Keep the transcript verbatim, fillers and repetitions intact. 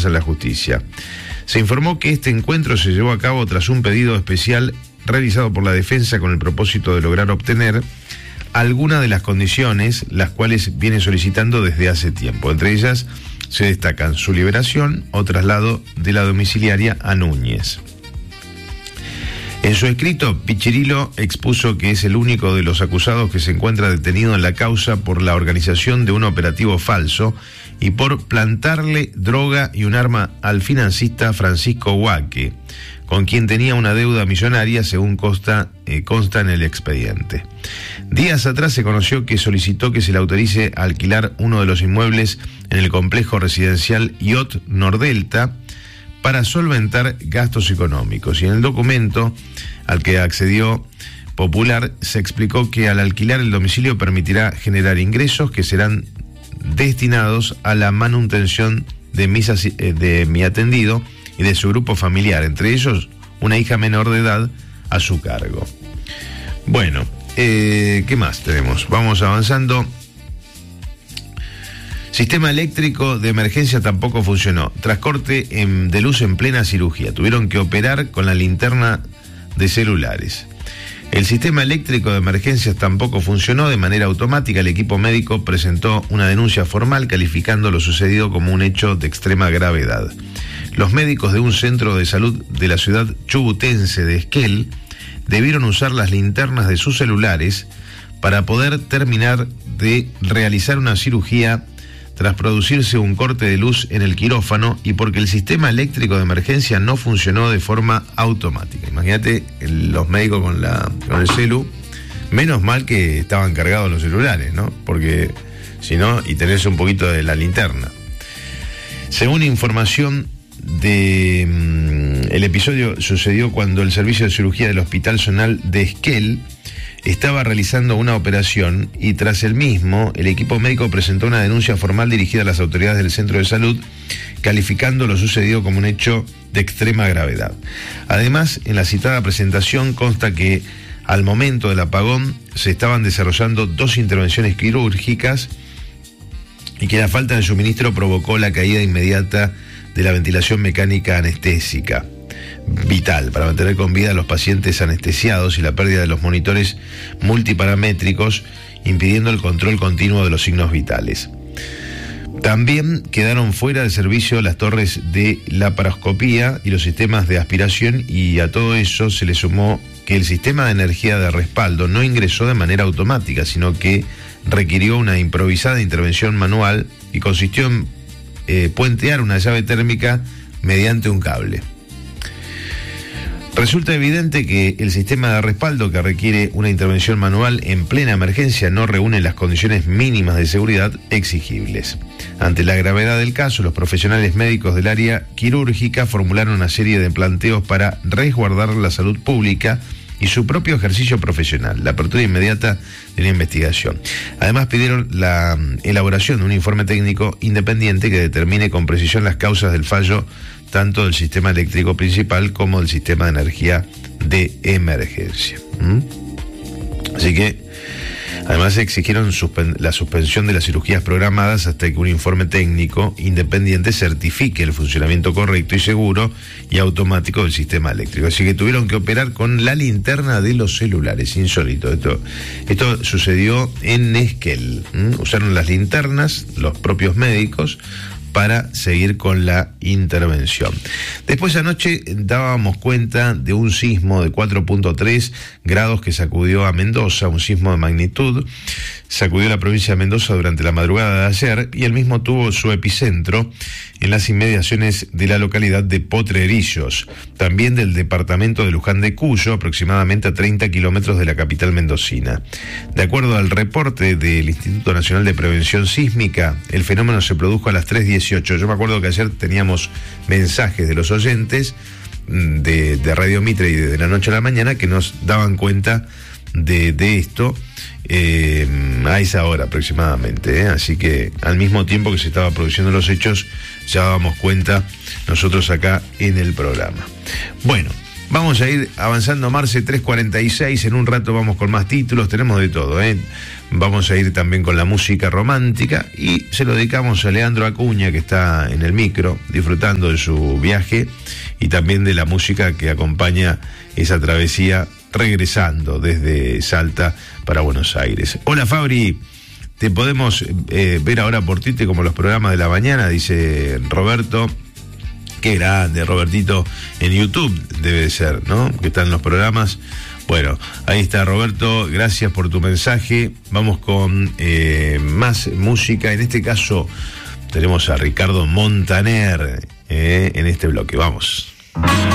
defensa en la justicia. Se informó que este encuentro se llevó a cabo tras un pedido especial realizado por la defensa con el propósito de lograr obtener algunas de las condiciones las cuales viene solicitando desde hace tiempo. Entre ellas se destacan su liberación o traslado de la domiciliaria a Núñez. En su escrito, Pichirilo expuso que es el único de los acusados que se encuentra detenido en la causa por la organización de un operativo falso y por plantarle droga y un arma al financista Francisco Huaque, con quien tenía una deuda millonaria, según consta, eh, consta en el expediente. Días atrás se conoció que solicitó que se le autorice a alquilar uno de los inmuebles en el complejo residencial I O T Nordelta para solventar gastos económicos. Y en el documento al que accedió Popular se explicó que al alquilar el domicilio permitirá generar ingresos que serán destinados a la manutención de, mis, de mi atendido y de su grupo familiar, entre ellos una hija menor de edad a su cargo. Bueno, eh, ¿qué más tenemos? Vamos avanzando. Sistema eléctrico de emergencia tampoco funcionó. Tras corte en, de luz en plena cirugía, tuvieron que operar con la linterna de celulares. El sistema eléctrico de emergencias tampoco funcionó. De manera automática, el equipo médico presentó una denuncia formal calificando lo sucedido como un hecho de extrema gravedad. Los médicos de un centro de salud de la ciudad chubutense de Esquel debieron usar las linternas de sus celulares para poder terminar de realizar una cirugía tras producirse un corte de luz en el quirófano y porque el sistema eléctrico de emergencia no funcionó de forma automática. Imagínate los médicos con, la, con el celu, menos mal que estaban cargados los celulares, ¿no? Porque si no, y tenés un poquito de la linterna. Según información de mmm, el episodio sucedió cuando el servicio de cirugía del Hospital Zonal de Esquel estaba realizando una operación y tras el mismo, el equipo médico presentó una denuncia formal dirigida a las autoridades del centro de salud, calificando lo sucedido como un hecho de extrema gravedad. Además, en la citada presentación consta que al momento del apagón se estaban desarrollando dos intervenciones quirúrgicas y que la falta de suministro provocó la caída inmediata de la ventilación mecánica anestésica vital para mantener con vida a los pacientes anestesiados y la pérdida de los monitores multiparamétricos, impidiendo el control continuo de los signos vitales. También quedaron fuera de servicio las torres de laparoscopía y los sistemas de aspiración, y a todo eso se le sumó que el sistema de energía de respaldo no ingresó de manera automática, sino que requirió una improvisada intervención manual y consistió en eh, puentear una llave térmica mediante un cable. Resulta evidente que el sistema de respaldo, que requiere una intervención manual en plena emergencia, no reúne las condiciones mínimas de seguridad exigibles. Ante la gravedad del caso, los profesionales médicos del área quirúrgica formularon una serie de planteos para resguardar la salud pública y su propio ejercicio profesional, la apertura inmediata de una investigación. Además, pidieron la elaboración de un informe técnico independiente que determine con precisión las causas del fallo tanto del sistema eléctrico principal como del sistema de energía de emergencia. ¿Mm? Así que, además, exigieron suspen- la suspensión de las cirugías programadas hasta que un informe técnico independiente certifique el funcionamiento correcto y seguro y automático del sistema eléctrico. Así que tuvieron que operar con la linterna de los celulares. Insólito. Esto, esto sucedió en Esquel. ¿Mm? Usaron las linternas los propios médicos para seguir con la intervención. Después anoche dábamos cuenta de un sismo de cuatro punto tres grados que sacudió a Mendoza, un sismo de magnitud, sacudió la provincia de Mendoza durante la madrugada de ayer y el mismo tuvo su epicentro en las inmediaciones de la localidad de Potrerillos, también del departamento de Luján de Cuyo, aproximadamente a treinta kilómetros de la capital mendocina. De acuerdo al reporte del Instituto Nacional de Prevención Sísmica, el fenómeno se produjo a las tres dieciocho. Yo me acuerdo que ayer teníamos mensajes de los oyentes de, de Radio Mitre y de la noche a la mañana que nos daban cuenta de, de esto eh, a esa hora aproximadamente, ¿eh? Así que al mismo tiempo que se estaban produciendo los hechos, ya dábamos cuenta nosotros acá en el programa. Bueno, Vamos a ir avanzando, Marce, tres cuarenta y seis, en un rato vamos con más títulos, tenemos de todo, ¿eh? Vamos a ir también con la música romántica y se lo dedicamos a Leandro Acuña, que está en el micro, disfrutando de su viaje y también de la música que acompaña esa travesía regresando desde Salta para Buenos Aires. Hola, Fabri, te podemos eh, ver ahora por Tite como los programas de la mañana, dice Roberto. Qué grande, Robertito, en YouTube debe de ser, ¿no? Que están los programas. Bueno, ahí está, Roberto, gracias por tu mensaje. Vamos con eh, más música. En este caso tenemos a Ricardo Montaner eh, en este bloque. Vamos.